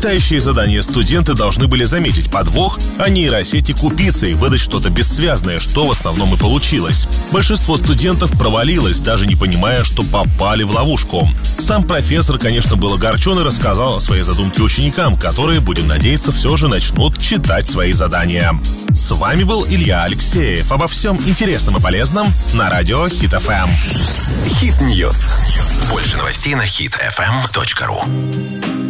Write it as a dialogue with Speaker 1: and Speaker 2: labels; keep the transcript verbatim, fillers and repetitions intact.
Speaker 1: Читающие задания студенты должны были заметить подвох, а нейросети купиться и выдать что-то бессвязное, что в основном и получилось. Большинство студентов провалилось, даже не понимая, что попали в ловушку. Сам профессор, конечно, был огорчен и рассказал о своей задумке ученикам, которые, будем надеяться, все же начнут читать свои задания. С вами был Илья Алексеев. Обо всем интересном и полезном на радио Хит эф эм.
Speaker 2: Хит Ньюс. Больше новостей на хит эф эм точка ру.